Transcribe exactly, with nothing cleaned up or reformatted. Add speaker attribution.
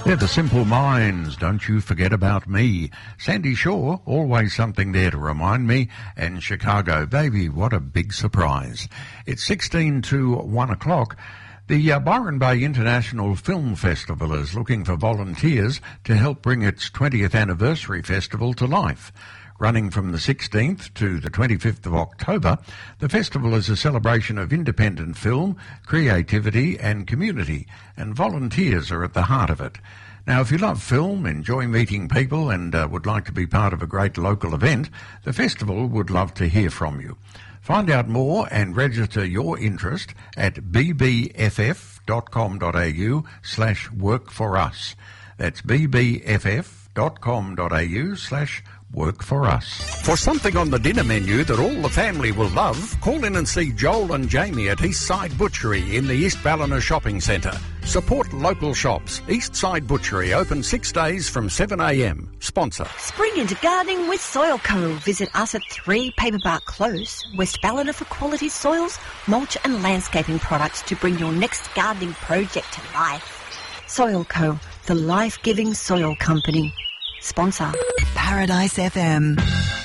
Speaker 1: They're the Simple Minds, Don't You Forget About Me. Sandy Shaw, always something there to remind me. And Chicago, baby, what a big surprise. It's sixteen to one o'clock. The uh, Byron Bay International Film Festival is looking for volunteers to help bring its twentieth anniversary festival to life. Running from the sixteenth to the twenty-fifth of October, the festival is a celebration of independent film, creativity and community, and volunteers are at the heart of it. Now, if you love film, enjoy meeting people and uh, would like to be part of a great local event, the festival would love to hear from you. Find out more and register your interest at b b f f dot com dot a u slash work for us. That's b b f f dot com dot a u slash work for us. For something on the dinner menu that all the family will love, call in and see Joel and Jamie at Eastside Butchery in the East Ballina Shopping Centre. Support local shops. Eastside Butchery open six days from seven a m. Sponsor.
Speaker 2: Spring into gardening with Soil Co. Visit us at three Paperbark Close, West Ballina for quality soils, mulch and landscaping products to bring your next gardening project to life. Soil Co., the life-giving soil company. Sponsor.
Speaker 3: Paradise F M.